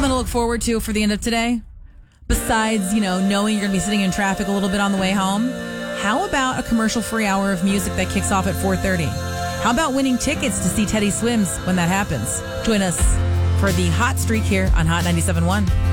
something to look forward to for the end of today? Besides, knowing you're going to be sitting in traffic a little bit on the way home, how about a commercial-free hour of music that kicks off at 4:30? How about winning tickets to see Teddy Swims when that happens? Join us for the hot streak here on Hot 97.1.